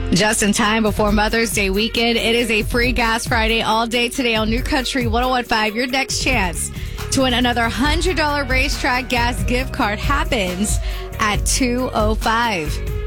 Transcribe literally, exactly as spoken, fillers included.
Just in time before Mother's Day weekend, it is a free Gas Friday all day today on New Country one oh one five. Your next chance to win another one hundred dollars racetrack gas gift card happens at two oh five.